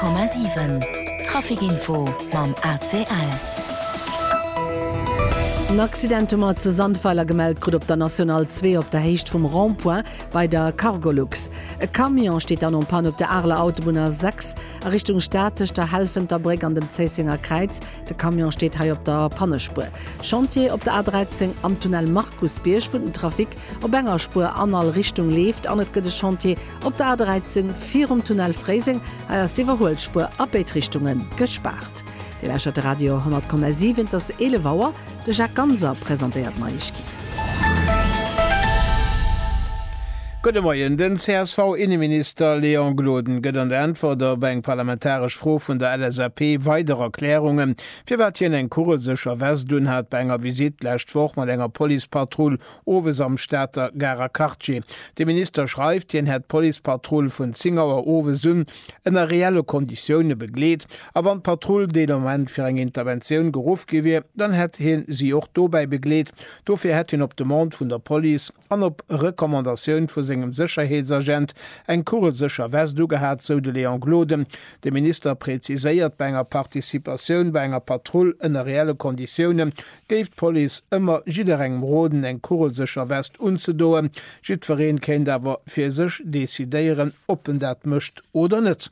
100,7 Trafikinfo mam ACL. Ein Accident zu Sandfeiler gemeldet grad op der National 2 op der Hecht vom Rond-Point bei der Cargolux. E Kamion steht an Pan op der Arler Autobahn 6 Richtung Statisch der helfender Breg an dem Zesinger Kreiz. Der Kamion steht hier op der Pannespur. Chantier op der A13 am Tunnel Markusbiersch von den Trafik op enger Spur anal Richtung lebt an net gëtt Chantier op der A13 4 um Tunnel Freising als die Verholspur Abbeitrichtungen gespart. Die Lächer Radio 100,7 das Elevauer de Jacques Ganser präsentiert Neuigkeit. Gute Morgen, den CSV-Innenminister Leon Gloden gëtt an der Antworter bei eng parlamentarisch Froh vun der LSAP weitere Erklärungen, fir wat hien eng kursecher West dun hat bei enger Visit lächtwoch mat enger Polizeipatrouille owes am Städter Garakarci. De Minister schreift, hien het Polizeipatrouille vun Zingauer Owesün ënner reelle Konditionne begleet, a wann Patrouille Delement fir eng Interventionun geruf gewie, dann het hin sie och dobei begleet, dofir het hin op de Mond vun der Police an op Rekommandaioun vu engem Sicherheitsagent eng kursecher West dugehat zo de Leon Gloden. De Minister preziséiert bei enger Partizipatioun bei enger Patrouille ënner reelle Konditionne géft Police ëmmer jiderengem Roden eng kursecher West unzudoen. Jidvereen kennt awer fir sech desideieren oppen dat mëcht oder net.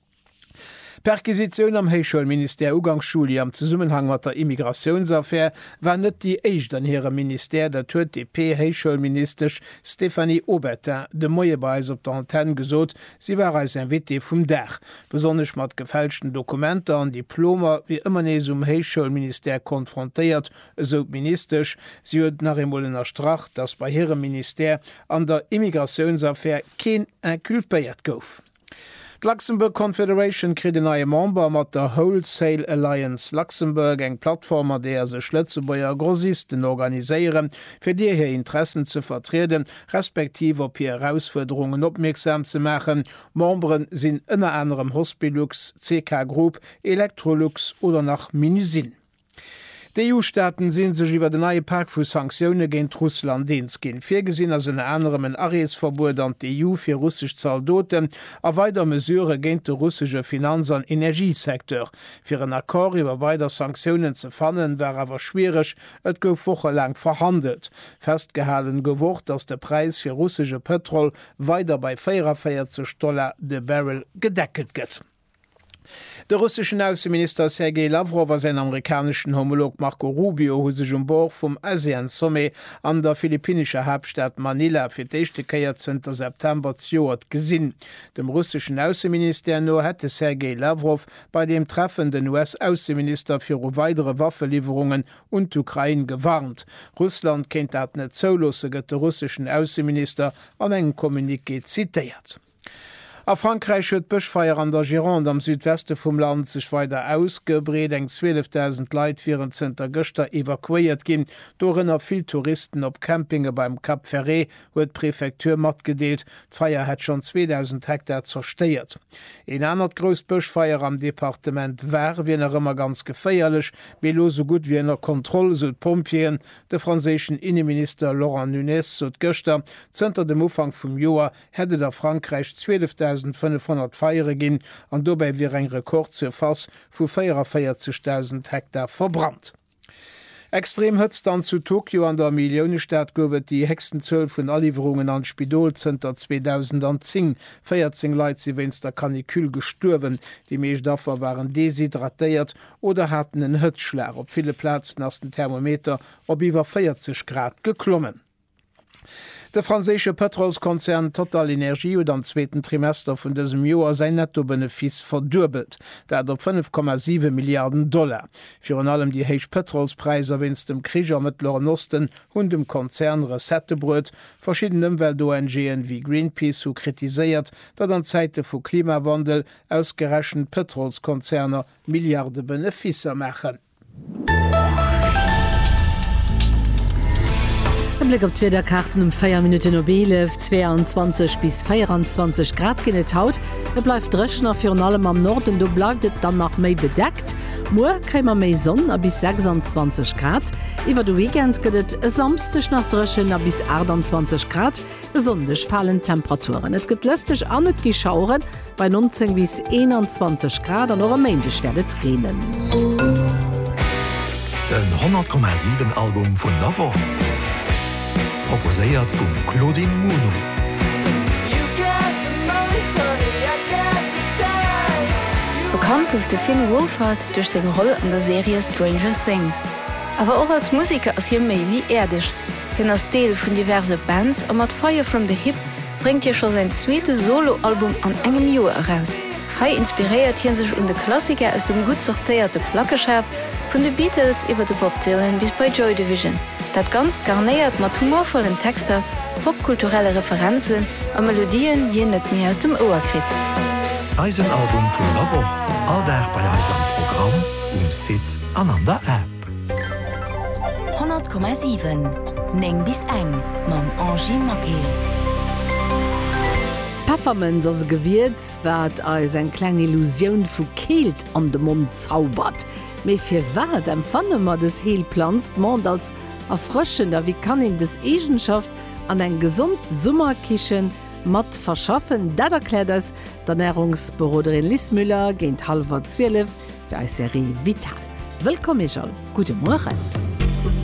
Perquisition am Heichschulminister Ugangsschuli am Zusammenhang mit der Immigrationsaffaire war net die echt an ihrem Minister der TP Heichschulminister Stephanie Aubertin de Moyebeis op der Antenne gesot, sie war als ein WT vom Dach. Besonders mat gefälschten Dokumenten an Diplomer wie immer nees Heichschulminister konfrontiert, so ministerisch, sie huet nach emmolener Strach, dass bei ihrem Minister an der Immigrationsaffaire kein inculpéiert gouf. Luxemburg Confederation krit neue Member mat der Wholesale Alliance Luxemburg eng Plattformer, der se Schletzebauer Grossisten organiiséieren, fir Dir hier Interessen zu vertreten, respektive op hier Herausforderungen opmerksam zu machen. Membern sind ënner anderem Hospilux, CK Group, Electrolux oder nach Minisin. Die EU-Staaten sind sich über den neue Park für Sanktionen gegen Russland dienst gehen. Vorgesehen als in anderem ein Arresverbot an die EU für russisch Soldaten, a weiter Mesure gegen den russischen Finanz- und Energiesektor. Für einen Akkord über weitere Sanktionen zu finden, wäre aber schwierig, es gouf wochenlang verhandelt. Festgehalten geworden, dass der Preis für russische Petrol weiter bei $44 de Barrel gedeckelt wird. Der russischen Außenminister Sergei Lavrov war sein amerikanischen Homolog Marco Rubio hu sich Bord vom ASEAN-Summit an der philippinischer Hauptstadt Manila für die 10. September gesinn. Dem russischen Außenminister nur hätte Sergei Lavrov bei dem Treffen den US-Außenminister für weitere Waffenlieferungen und Ukraine gewarnt. Russland kennt dat net zolassen, gëtt der russischen Außenminister an eng Kommuniqué zitiert. A Frankreich huet Bëchfeier an der Gironde am Südweste vum Land sech weiter ausgebreet, eng 12.000 Leiit 14. Göster evakuiert ginn, dorenner viel Touristen op Campinge beim Cap Ferré huet Präfektur mat gedeelt, d'Feier het schon 2000 Hektar zersteiert. En aner gros Bëchfeier am Departement war wie ëmmer ganz geféierlech, belo so gut wie ennner Kontrolle sot Pompien, de franzéschen Innenminister Laurent Nunez sot Göster, zenter dem Ufang vum Joer hätte der Frankreich 12.500 Feiere ginn an dobei wie eng Rekord zu fass vu 44.000 Hektar verbrannt. Extrem hëtzt dann zu Tokio an der Millionenstadt gowet die hexten 12 vun Allieferungen an Spidolzenter 2010 14 Leiit sie wennns der Kanikül gesturwen, die Meesdaffer waren deshydratéiert oder hatten en Hëtzschler op viele Plätzen ass den Thermometer op iwwer 40 Grad geklommen. Der französische Petrolskonzern Total Energie hat am zweiten Trimester von diesem Jahr sein Nettobenefiz verdoppelt, der hat auf $5,7 Milliarden. Für allem die hohen Petrolspreise wenn's dem Krieg am Mittleren Osten und dem Konzern Resettebrot verschiedene Umwelt-ONGen wie Greenpeace so kritisiert, dass an Zeiten von Klimawandel ausgerechnet Petrolskonzerne Milliarden Benefice machen. Blick op Twitterkarten um 4 Minuten Nobel 22 bis 24 Grad genet haut. Bleif dreschen auf allem am Norden, du blagdet dann nach méi bedeckt. Mo krämer méi Sonn a bis 26 Grad. Iwer du Weekend gëtt samstech nach dreschen a bis 28 Grad. Sondech fallen Temperaturen. Et gët lüftech an net geschauren bei 19 bis 21 Grad an oder Mäendech werdet tränen. Den 100,7 Album vun Navo. Proposéiert vum Claudine Muno. Bekannt gouf de Finn Wolfhard durch seg Roll an der Serie Stranger Things. Aber auch als Musiker ass hier méi wie erdisch. Hin as Deel vun diverse Bands a mat Fire from the Hip bringt hier schon sein zweete Soloalbum an engem Joer heraus. Hei inspiriert hien sech de Klassiker aus dem gut sortéierte Plackeschaf vun de Beatles iwwer de Bob Dylan bis bei Joy Division. Dat ganz garnéiert mat humorvollen Texter, popkulturelle Referenzen a Melodien je net mehr aus dem Ohr krit. Eisenalbum vun Navo, alldag bei Eisen Programm Sit an an der App. 100,7 Neng bis eng mam Angie Mackey. Pfefferminz as Gewürz wat als en kleng Illusion vu Keelt an dem Mund zaubert. Me fir wat empfanne mat des Heel planzt Mond als erfrischender, wie kann in des Egenschaft an eng gesund Summerkichen mat verschaffen, dat erklärt es der Ernährungsbüroderin Liz Müller géint 11:30 fir ei Serie Vital. Willkommen schon. Gute Morgen.